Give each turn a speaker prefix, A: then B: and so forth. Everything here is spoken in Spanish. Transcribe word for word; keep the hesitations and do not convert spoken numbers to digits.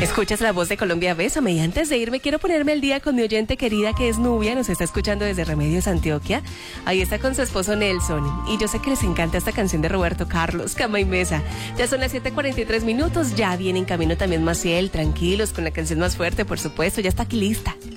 A: Escuchas La Voz de Colombia. Bésame. Y antes de irme, quiero ponerme al día con mi oyente querida que es Nubia. Nos está escuchando desde Remedios, Antioquia. Ahí está con su esposo Nelson. Y yo sé que les encanta esta canción de Roberto Carlos, Cama y Mesa. Ya son las siete cuarenta y tres minutos. Ya viene en camino también Maciel. Tranquilos, con la canción más fuerte, por supuesto. Ya está aquí lista.